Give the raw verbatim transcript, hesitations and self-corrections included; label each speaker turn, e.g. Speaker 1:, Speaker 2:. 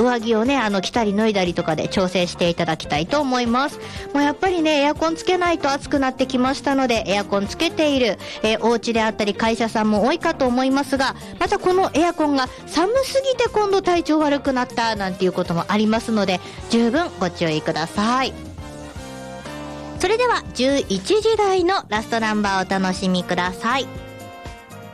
Speaker 1: 上着をね、あの、着たり脱いだりとかで調整していただきたいと思います。もうやっぱりね、エアコンつけないと暑くなってきましたので、エアコンつけている、えー、お家であったり会社さんも多いかと思いますが、またこのエアコンが寒すぎて今度体調悪くなったなんていうこともありますので、十分ご注意ください。それではじゅういちじ台のラストナンバーをお楽しみください。